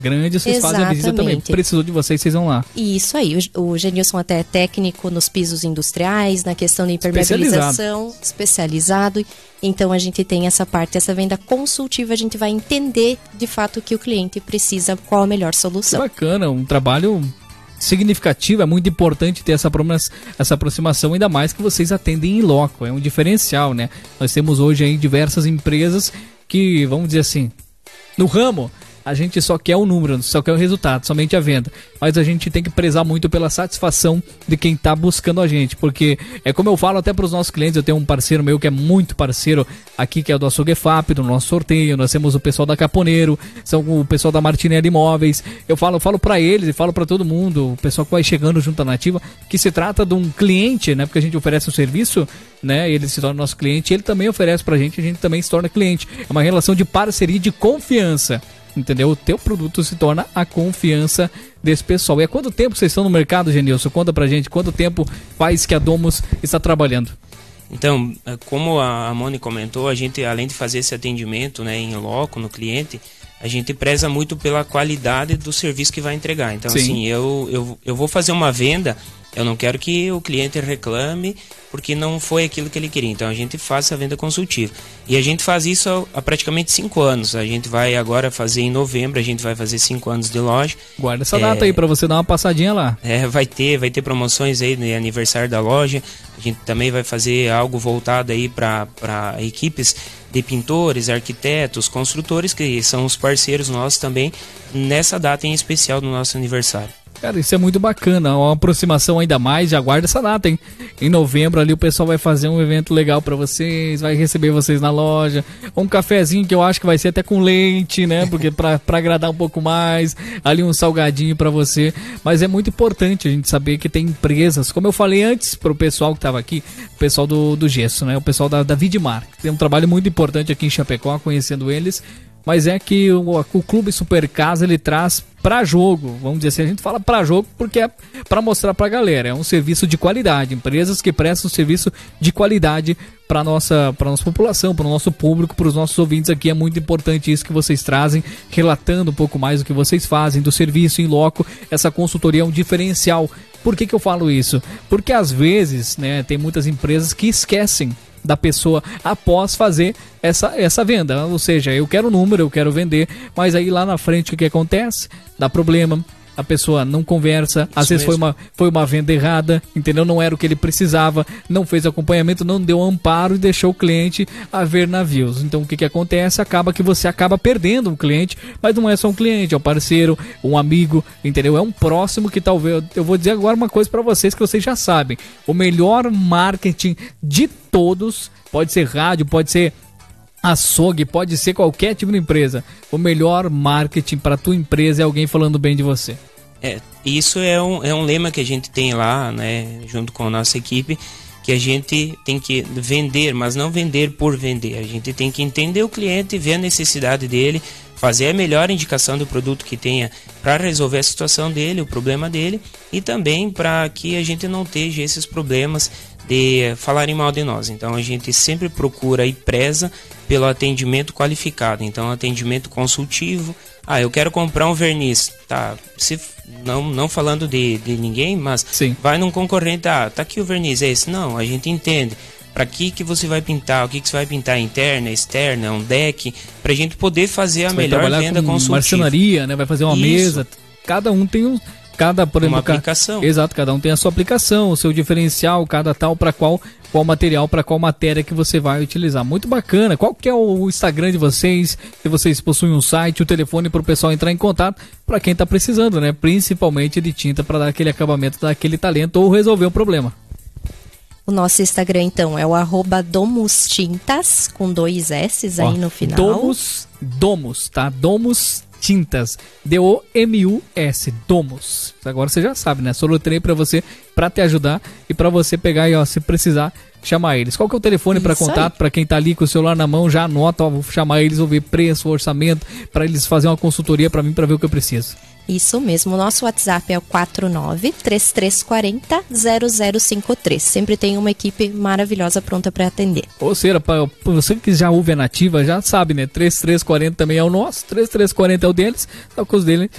grande, vocês fazem a visita também. Precisou de vocês, vocês vão lá. Isso aí. O Genilson até é técnico nos pisos industriais, na questão da impermeabilização, especializado. Então a gente tem essa parte, essa venda consultiva, a gente vai entender de fato o que o cliente precisa, qual a melhor solução. Que bacana, um trabalho significativo, é muito importante ter essa aproximação, ainda mais que vocês atendem em loco, é um diferencial, né? Nós temos hoje aí diversas empresas que, vamos dizer assim, no ramo, a gente só quer o número, só quer o resultado, somente a venda. Mas a gente tem que prezar muito pela satisfação de quem está buscando a gente. Porque é como eu falo até para os nossos clientes, eu tenho um parceiro meu que é muito parceiro aqui, que é do Açougue FAP, do nosso sorteio. Nós temos o pessoal da Caponeiro, são o pessoal da Martinelli Imóveis. Eu falo para eles e falo para todo mundo, o pessoal que vai chegando junto à Nativa, que se trata de um cliente, né? Porque a gente oferece um serviço, né? Ele se torna nosso cliente, ele também oferece pra gente, a gente também se torna cliente. É uma relação de parceria e de confiança. Entendeu? O teu produto se torna a confiança desse pessoal. E há quanto tempo vocês estão no mercado, Genilson? Conta pra gente, quanto tempo faz que a Domus está trabalhando? Então, como a Moni comentou, a gente, além de fazer esse atendimento, né, em loco, no cliente, a gente preza muito pela qualidade do serviço que vai entregar. Então, sim, assim, eu vou fazer uma venda, eu não quero que o cliente reclame porque não foi aquilo que ele queria. Então a gente faz essa venda consultiva. E a gente faz isso há praticamente 5 anos. A gente vai agora fazer em novembro, a gente vai fazer 5 anos de loja. Guarda essa data aí para você dar uma passadinha lá. Vai ter promoções aí no aniversário da loja. A gente também vai fazer algo voltado aí para equipes de pintores, arquitetos, construtores, que são os parceiros nossos também, nessa data em especial do nosso aniversário. Cara, isso é muito bacana, uma aproximação ainda mais, já aguarda essa data, hein? Em novembro ali o pessoal vai fazer um evento legal pra vocês, vai receber vocês na loja, um cafezinho que eu acho que vai ser até com leite, né? Porque pra agradar um pouco mais, ali um salgadinho pra você. Mas é muito importante a gente saber que tem empresas, como eu falei antes pro pessoal que tava aqui, o pessoal do Gesso, né? O pessoal da Vidmar, que tem um trabalho muito importante aqui em Chapecó, conhecendo eles. Mas é que o Clube Super Casa, ele traz para jogo, vamos dizer assim, a gente fala para jogo porque é para mostrar para a galera, é um serviço de qualidade, empresas que prestam serviço de qualidade para nossa população, para o nosso público, para os nossos ouvintes aqui. É muito importante isso que vocês trazem, relatando um pouco mais do que vocês fazem, do serviço em loco. Essa consultoria é um diferencial. Por que eu falo isso? Porque às vezes, né, tem muitas empresas que esquecem da pessoa após fazer essa venda, ou seja, eu quero o número, eu quero vender, mas aí lá na frente o que acontece? Dá problema, a pessoa não conversa, às vezes foi uma venda errada, entendeu? Não era o que ele precisava, não fez acompanhamento, não deu amparo e deixou o cliente a ver navios. Então o que acontece? Acaba que você acaba perdendo um cliente, mas não é só um cliente, é um parceiro, um amigo, entendeu? É um próximo que talvez, eu vou dizer agora uma coisa para vocês que vocês já sabem, o melhor marketing de todos, pode ser rádio, pode ser açougue, pode ser qualquer tipo de empresa. O melhor marketing para tua empresa é alguém falando bem de você. Isso é um lema que a gente tem lá, né, junto com a nossa equipe, que a gente tem que vender, mas não vender por vender. A gente tem que entender o cliente, ver a necessidade dele, fazer a melhor indicação do produto que tenha para resolver a situação dele, o problema dele, e também para que a gente não tenha esses problemas de falarem mal de nós. Então a gente sempre procura e preza pelo atendimento qualificado. Então atendimento consultivo. Eu quero comprar um verniz, tá? Não falando de ninguém, mas sim, vai num concorrente, tá aqui o verniz, é esse. Não, a gente entende para que você vai pintar, o que você vai pintar, interna, externa, um deck, pra gente poder fazer a melhor venda consultiva. Marcenaria, né? Vai fazer uma mesa, cada um tem por exemplo, uma aplicação. Exato, cada um tem a sua aplicação, o seu diferencial, cada tal para qual material, para qual matéria que você vai utilizar. Muito bacana. Qual que é o Instagram de vocês? Se vocês possuem um site, o telefone para o pessoal entrar em contato, para quem está precisando, né? Principalmente de tinta para dar aquele acabamento, daquele talento ou resolver o problema. O nosso Instagram, então, é o @domustintas, com 2 S aí no final. Domus, tá? Domus Tintas, D-O-M-U-S, Domus. Agora você já sabe, né? Solutrei pra você, pra te ajudar e pra você pegar e, se precisar, chamar eles. Qual que é o telefone para contato? Para quem tá ali com o celular na mão, já anota, vou chamar eles, vou ver preço, orçamento, para eles fazerem uma consultoria para mim, para ver o que eu preciso. Isso mesmo, o nosso WhatsApp é o 49-3340-0053. Sempre tem uma equipe maravilhosa pronta para atender. Ou seja, para você que já ouve a Nativa, já sabe, né? 3340 também é o nosso, 3340 é o deles, só que os dele